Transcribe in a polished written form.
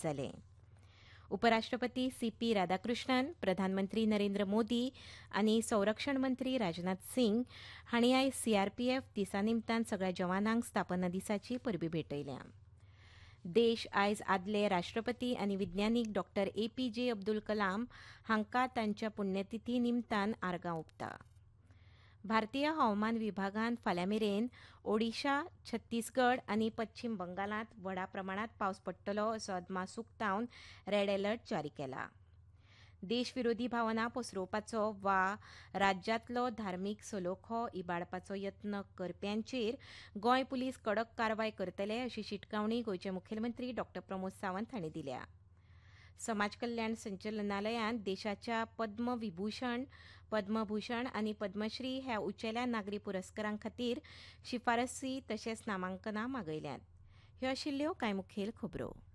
जाले. उपराष्ट्रपती CP राधाकृष्णन, प्रधानमंत्री नरेंद्र मोदी आनी संरक्षण मंत्री राजनाथ सिंग हांणी आयज CRPF दिसा निमतान सगळ्या जवानांक स्थापना दिसाची परबीं भेटयल्या. देश आयज आदले राष्ट्रपती आनी विज्ञानीक डॉ. APJ अब्दुल कलाम हांकां तांच्या पुण्यतिथी निमतान आर्गां ओंपता. भारतीय हवामान विभागान फाल्यां मेरेन ओडिशा, छत्तीसगड आनी पश्चीम बंगालांत व्हडा प्रमाणांत पावस पडटलो असो अदमास उक्तावन रेड अलर्ट जारी केला. देशविरोधी भावना पसरोवपाचो वा राज्यांतलो धार्मीक सलोखो इबाडपाचो यत्न करप्यांचेर गोंय पुलीस कडक कारवाय करतले अशी शिटकावणी गोंयचे मुखेलमंत्री डॉ. प्रमोद सावंत हांणी दिल्या. समाज कल्याण संचालनालयान देशाच्या पद्मविभूषण, पद्मभूषण आनी पद्मश्री ह्या उंचेल्या नागरी पुरस्कारां खातीर शिफारसी तशेंच नामांकनां मागयल्यात. ह्यो आशिल्ल्यो कांय मुखेल खबरो.